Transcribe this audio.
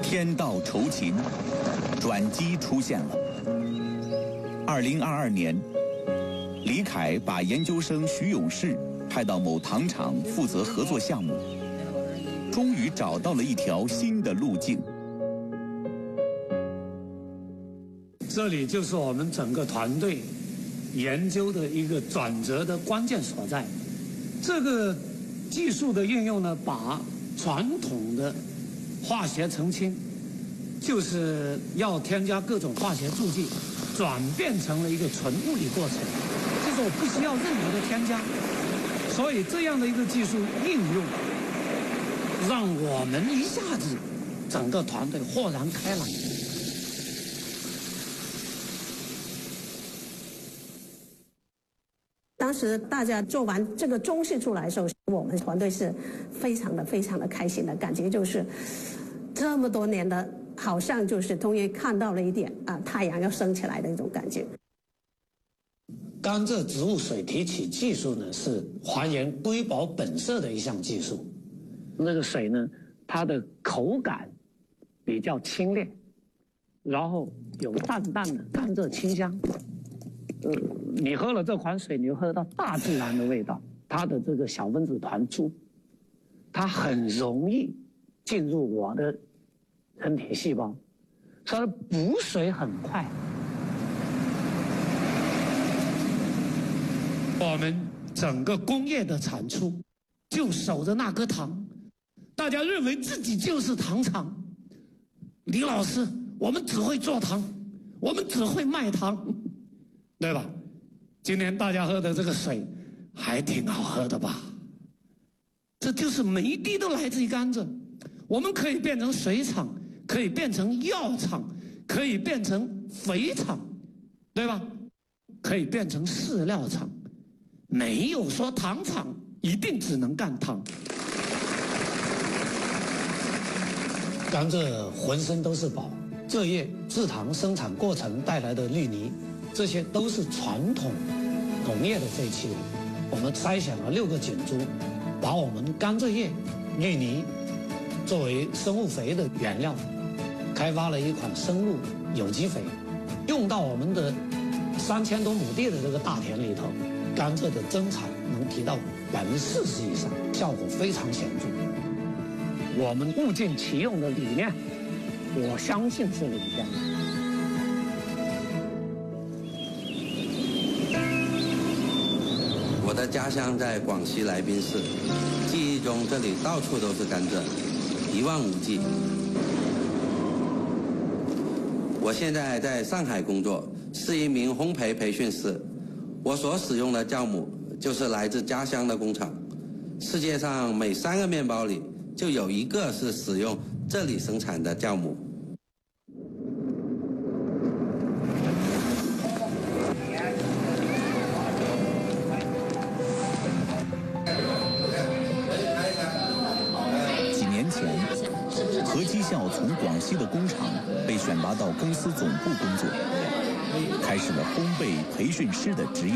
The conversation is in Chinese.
天道酬勤，转机出现了。2022年，李凯把研究生徐永士派到某糖厂负责合作项目，终于找到了一条新的路径。 这里就是我们整个团队研究的一个转折的关键所在。这个技术的运用呢，把传统的化学澄清，就是要添加各种化学助剂，转变成了一个纯物理过程，就是我不需要任何的添加。所以这样的一个技术应用，让我们一下子整个团队豁然开朗。 当时大家做完这个中式出来的时候，我们团队是非常的开心的，感觉就是这么多年的，好像就是终于看到了一点太阳要升起来的一种感觉。 甘蔗植物水提取技术呢，是还原瑰宝本色的一项技术。那个水呢，它的口感比较清冽，然后有淡淡的甘蔗清香。你喝了这款水，你就喝到大自然的味道。它的这个小分子团粗，它很容易进入我的人体细胞，所以它补水很快。我们整个工业的产出就守着那颗糖，大家认为自己就是糖厂。李老师，我们只会做糖，我们只会卖糖。对吧？今天大家喝的这个水还挺好喝的吧？这就是每一滴都来自于甘蔗。我们可以变成水厂，可以变成药厂，可以变成肥厂，对吧？可以变成饲料厂，没有说糖厂一定只能干糖。甘蔗浑身都是宝，蔗叶制糖生产过程带来的绿泥，这些都是传统农业的废弃物。我们筛选了6个菌株，把我们甘蔗叶、绿泥作为生物肥的原料，开发了一款生物有机肥，用到我们的3000多亩地的这个大田里头，甘蔗的增产能提到40%以上，效果非常显著。我们物尽其用的理念，我相信是领先的。 我的家乡在广西来宾市，记忆中这里到处都是甘蔗，一望无际。我现在在上海工作，是一名烘焙培训师。我所使用的酵母就是来自家乡的工厂。世界上每3个面包里就有1个是使用这里生产的酵母。 何基孝从广西的工厂被选拔到公司总部工作，开始了烘焙培训师的职业。